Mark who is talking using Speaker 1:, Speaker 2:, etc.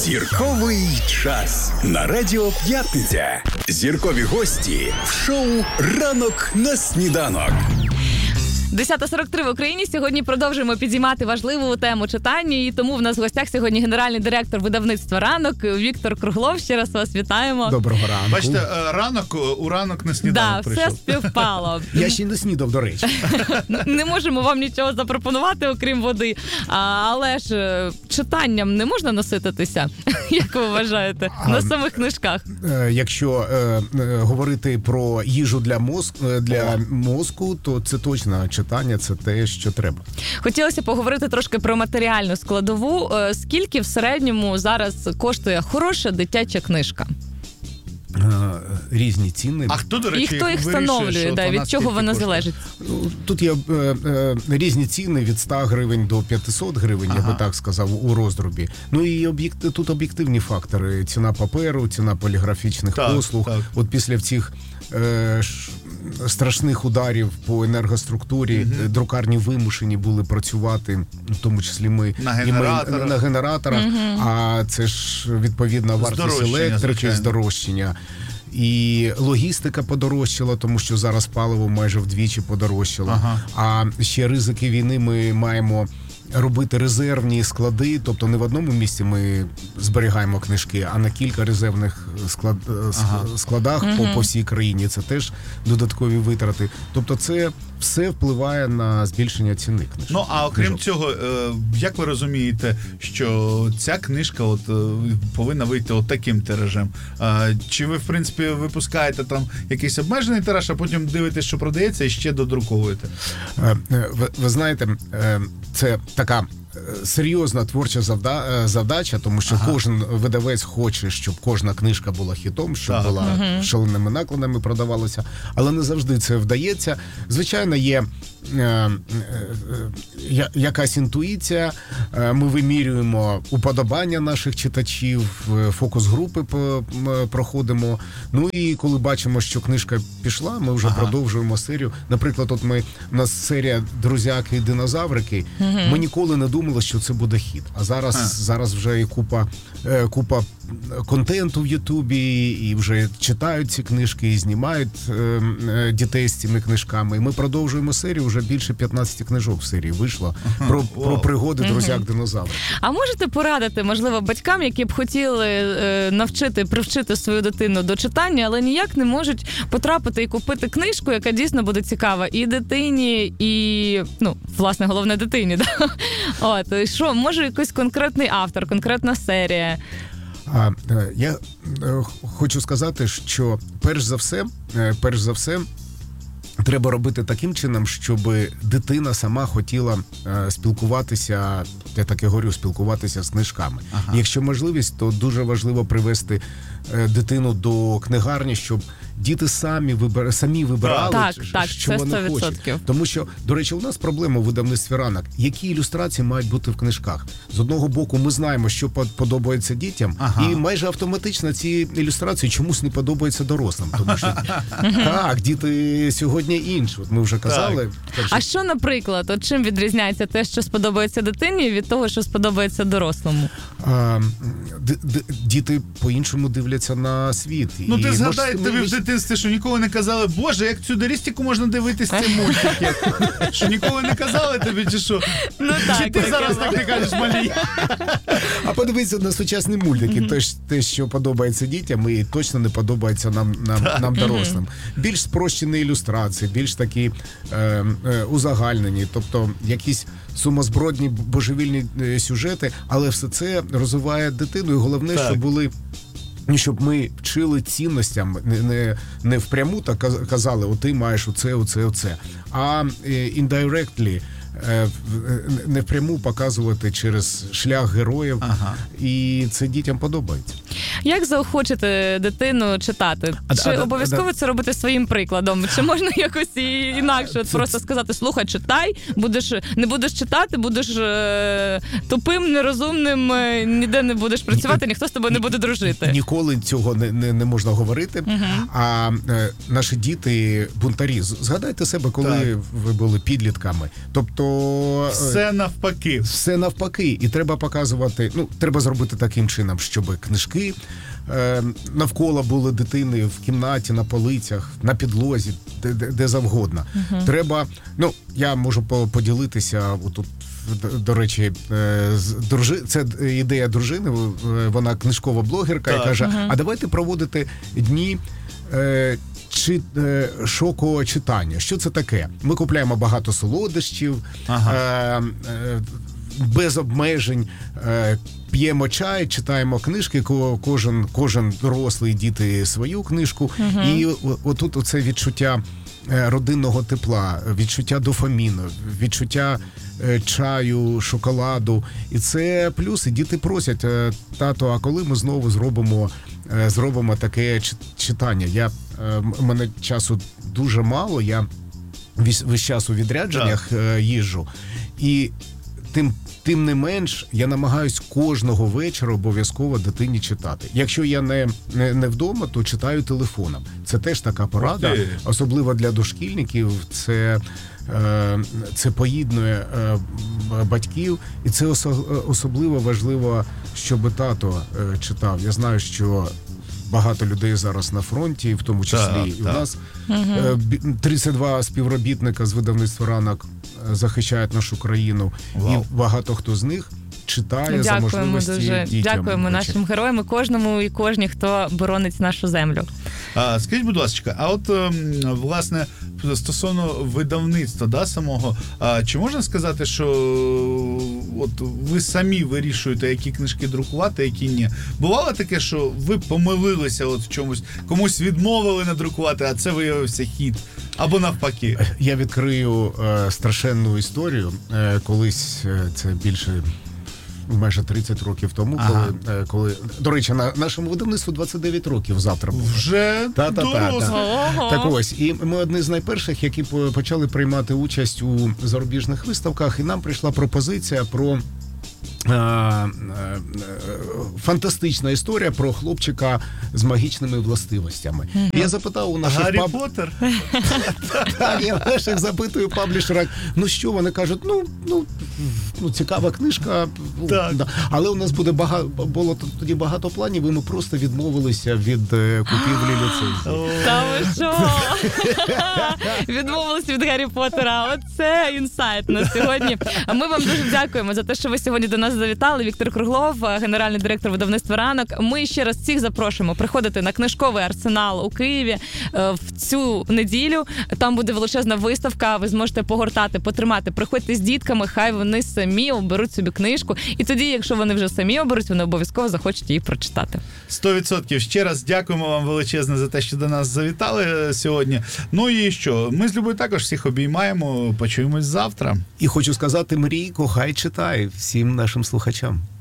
Speaker 1: Зірковий час на Радіо П'ятниця. Зіркові гості в шоу «Ранок на сніданок».
Speaker 2: 10:43 в Україні. Сьогодні продовжуємо підіймати важливу тему читання. І тому в нас в гостях сьогодні генеральний директор видавництва «Ранок» Віктор Круглов. Ще раз вас вітаємо.
Speaker 3: Доброго ранку.
Speaker 4: Бачите, у ранок на сніданок прийшов.
Speaker 2: Все співпало.
Speaker 3: Я ще не снідав, до речі.
Speaker 2: Не можемо вам нічого запропонувати, окрім води. Але ж читанням не можна насититися, як ви вважаєте, на самих книжках?
Speaker 3: Якщо говорити про їжу для мозку, то це точно читання, це те, що треба.
Speaker 2: Хотілося поговорити трошки про матеріальну складову. Скільки в середньому зараз коштує хороша дитяча книжка?
Speaker 3: Різні ціни.
Speaker 4: А хто, до речі,
Speaker 2: і хто їх встановлює? Від чого вона залежить?
Speaker 3: Тут є різні ціни від 100 гривень до 500 гривень, я би так сказав, у роздрубі. Ну і тут об'єктивні фактори. Ціна паперу, ціна поліграфічних послуг. Так. От після цих страшних ударів по енергоструктурі, друкарні вимушені були працювати, в тому числі ми на генераторах, а це ж відповідна вартість електрики, здорожчання. І логістика подорожчала, тому що зараз паливо майже вдвічі подорожчало. А ще ризики війни ми маємо робити резервні склади, тобто не в одному місці ми зберігаємо книжки, а на кілька резервних складах по всій країні. Це теж додаткові витрати. Тобто це все впливає на збільшення ціни книжок.
Speaker 4: Ну, а окрім цього, як ви розумієте, що ця книжка повинна вийти таким тиражем? Чи ви, в принципі, випускаєте там якийсь обмежений тираж, а потім дивитесь, що продається, і ще додруковуєте?
Speaker 3: Ви знаєте, це така серйозна творча завдача, тому що кожен видавець хоче, щоб кожна книжка була хітом, щоб була шаленими накладами продавалася, але не завжди це вдається. Звичайно, є якась інтуїція, ми вимірюємо уподобання наших читачів, фокус-групи проходимо. Ну і коли бачимо, що книжка пішла, ми вже продовжуємо серію. Наприклад, у нас серія «Друзяки і динозаврики». Ми ніколи не думали, що це буде хіт. А зараз вже і купа контенту в Ютубі, і вже читають ці книжки, і знімають дітей з цими книжками. І ми продовжуємо серію, вже більше 15 книжок в серії вийшло про пригоди друзяк-динозаврів.
Speaker 2: А можете порадити, можливо, батькам, які б хотіли привчити свою дитину до читання, але ніяк не можуть потрапити і купити книжку, яка дійсно буде цікава і дитині, і, власне, головне дитині. Да? От, що, може якийсь конкретний автор, конкретна серія?
Speaker 3: Я хочу сказати, що перш за все, треба робити таким чином, щоб дитина сама хотіла спілкуватися, я так і говорю, спілкуватися з книжками. Якщо можливість, то дуже важливо привести дитину до книгарні, щоб діти самі вибирали, що вони хочуть. Тому що, до речі, у нас проблема у видавництві «Ранок». Які ілюстрації мають бути в книжках? З одного боку, ми знаємо, що подобається дітям, і майже автоматично ці ілюстрації чомусь не подобаються дорослим. Тому що, діти сьогодні інші. От ми вже казали.
Speaker 2: А що, наприклад, чим відрізняється те, що сподобається дитині, від того, що сподобається дорослому?
Speaker 3: Діти по-іншому дивляться на світ.
Speaker 4: Ну, ти згадай, тобі в дитинстві, що ніколи не казали, Боже, як цю дорістіку можна дивитись ці мультики? Що ніколи не казали тобі, чи що? Чи ти зараз так не кажеш, малій?
Speaker 3: А подивіться на сучасні мультики. Те, що подобається дітям, і точно не подобається нам дорослим. Більш спрощені ілюстрації, більш такі узагальнені, тобто якісь сумасбродні, божевільні сюжети, але все це розвиває дитину, і головне, щоб ми вчили цінностям, не впряму так казали, ти маєш оце, а indirectly, не впряму показувати через шлях героїв, і це дітям подобається.
Speaker 2: Як заохочити дитину читати? Чи обов'язково це робити своїм прикладом? Чи можна якось інакше просто сказати, слухай, читай, не будеш читати, будеш тупим, нерозумним, ніде не будеш працювати, ніхто з тобою не буде дружити.
Speaker 3: Ніколи цього не можна говорити. А наші діти бунтарі. Згадайте себе, коли ви були підлітками. Тобто
Speaker 4: все навпаки.
Speaker 3: Все навпаки. І треба показувати, треба зробити таким чином, щоб книжки навколо були дитини в кімнаті, на полицях, на підлозі, де завгодно. Треба, я можу поділитися отут. До речі, це ідея дружини, вона книжкова блогерка, і каже, а давайте проводити дні шокочитання. Що це таке? Ми купляємо багато солодощів, без обмежень, п'ємо чай, читаємо книжки, кожен дорослий, діти свою книжку. І отут оце відчуття родинного тепла, відчуття дофаміну, відчуття чаю, шоколаду. І це плюс. І діти просять, тато, а коли ми знову зробимо таке читання? У мене часу дуже мало, я весь час у відрядженнях їжджу. І тим не менш, я намагаюсь кожного вечора обов'язково дитині читати. Якщо я не вдома, то читаю телефоном. Це теж така порада, особливо для дошкільників. Це поєднує батьків, і це особливо важливо, щоб тато читав. Я знаю, що багато людей зараз на фронті, в тому числі і у нас. 32 співробітника з видавництва «Ранок» захищають нашу країну. І багато хто з них читає за можливості
Speaker 2: дуже.
Speaker 3: Дітям.
Speaker 2: Дякуємо нашим героям і кожному, і кожній, хто боронить нашу землю.
Speaker 4: Скажіть, будь ласка, а от, власне, стосовно видавництва самого, чи можна сказати, що от ви самі вирішуєте, які книжки друкувати, які ні? Бувало таке, що ви помилилися от в чомусь, комусь відмовили надрукувати, а це виявився хід? Або навпаки?
Speaker 3: Я відкрию страшенну історію. Колись, це більше майже 30 років тому, коли, до речі, нашому видавництву 29 років завтра буде.
Speaker 4: Вже доросло.
Speaker 3: Так ось, і ми одні з найперших, які почали приймати участь у зарубіжних виставках, і нам прийшла пропозиція про фантастична історія про хлопчика з магічними властивостями. Я запитав у наших
Speaker 4: Гаррі Поттер?
Speaker 3: Так, я наших запитую паблішера, що вони кажуть, цікава книжка, але у нас було тоді багато планів, і ми просто відмовилися від купівлі ліцензії.
Speaker 2: Та ви що? Відмовилися від Гаррі Поттера. Оце інсайт на сьогодні. А ми вам дуже дякуємо за те, що ви сьогодні до нас завітали. Віктор Круглов, генеральний директор видавництва «Ранок». Ми ще раз всіх запрошуємо приходити на книжковий арсенал у Києві в цю неділю. Там буде величезна виставка, ви зможете погортати, потримати. Приходьте з дітками, хай вони самі оберуть собі книжку. І тоді, якщо вони вже самі оберуть, вони обов'язково захочуть її прочитати.
Speaker 4: 100%. Ще раз дякуємо вам величезне за те, що до нас завітали сьогодні. Ну і що? Ми з Любою також всіх обіймаємо. Почуємось завтра.
Speaker 3: І хочу сказати, мрій, кохай, читай всім нашим слухачам.